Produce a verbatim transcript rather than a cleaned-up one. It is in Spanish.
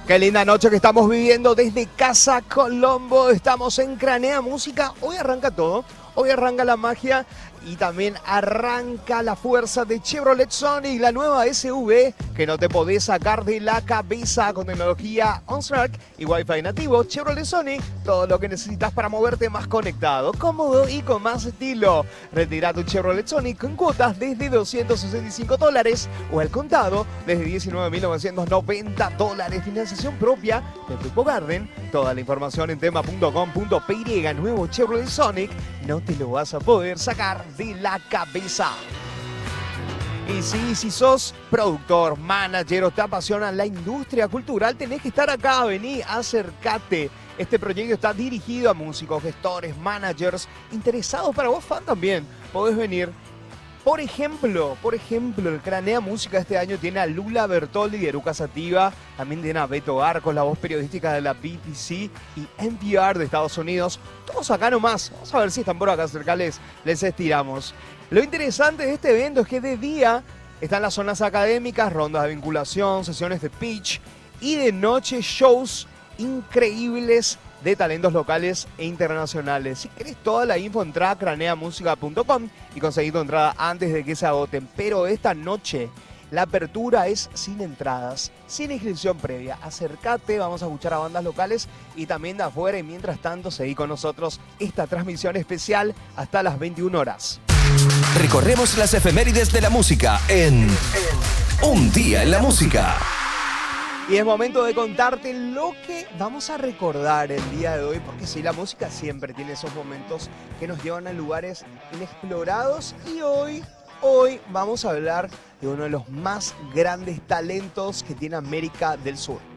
Qué linda noche que estamos viviendo desde Casa Colombo. Estamos en Cranea Música. Hoy arranca todo. Hoy arranca la magia y también arranca la fuerza de Chevrolet Sonic, la nueva S U V que no te podés sacar de la cabeza con tecnología OnStark y Wi-Fi nativo. Chevrolet Sonic, todo lo que necesitas para moverte más conectado, cómodo y con más estilo. Retira tu Chevrolet Sonic con cuotas desde doscientos sesenta y cinco dólares o al contado desde diecinueve mil novecientos noventa dólares. Financiación propia de Grupo Garden. Toda la información en tema punto com punto p y. Nuevo Chevrolet Sonic, no te lo vas a poder sacar de la cabeza. Y sí, si sos productor, manager o te apasiona la industria cultural, tenés que estar acá. Vení, acércate. Este proyecto está dirigido a músicos, gestores, managers, interesados para vos, fan también. Podés venir. Por ejemplo, por ejemplo, el Cranea Música este año tiene a Lula Bertoldi de Eruca Sativa, también tiene a Beto Arcos, la voz periodística de la B B C y N P R de Estados Unidos. Todos acá nomás. Vamos a ver si están por acá cerca, les, les estiramos. Lo interesante de este evento es que de día están las zonas académicas, rondas de vinculación, sesiones de pitch y de noche shows increíbles de talentos locales e internacionales. Si querés toda la info, entrá a cranea música punto com y conseguí tu entrada antes de que se agoten. Pero esta noche la apertura es sin entradas, sin inscripción previa. Acércate, vamos a escuchar a bandas locales y también de afuera. Y mientras tanto, seguí con nosotros esta transmisión especial hasta las veintiuna horas. Recorremos las efemérides de la música en Un Día en la Música. Y es momento de contarte lo que vamos a recordar el día de hoy, porque sí, la música siempre tiene esos momentos que nos llevan a lugares inexplorados y hoy, hoy vamos a hablar de uno de los más grandes talentos que tiene América del Sur.